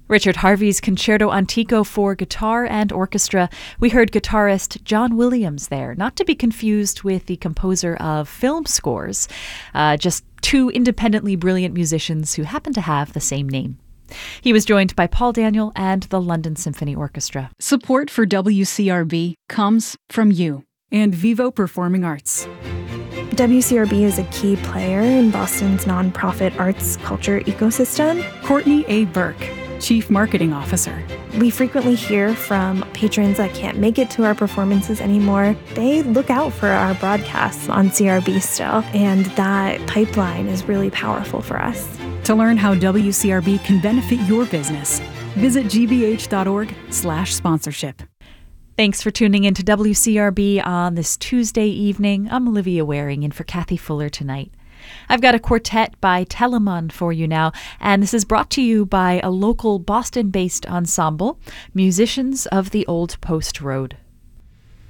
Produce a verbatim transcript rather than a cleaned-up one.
Richard Harvey's Concerto Antico for guitar and orchestra. We heard guitarist John Williams there, not to be confused with the composer of film scores, uh, just two independently brilliant musicians who happen to have the same name. He was joined by Paul Daniel and the London Symphony Orchestra. Support for W C R B comes from you and Vivo Performing Arts. W C R B is a key player in Boston's nonprofit arts culture ecosystem. Courtney A. Burke, Chief Marketing Officer. We frequently hear from patrons that can't make it to our performances anymore. They look out for our broadcasts on C R B still, and that pipeline is really powerful for us. To learn how W C R B can benefit your business, visit g b h dot org slash sponsorship. Thanks for tuning in to W C R B on this Tuesday evening. I'm Olivia Waring in for Kathy Fuller tonight. I've got a quartet by Telemann for you now, and this is brought to you by a local Boston-based ensemble, Musicians of the Old Post Road.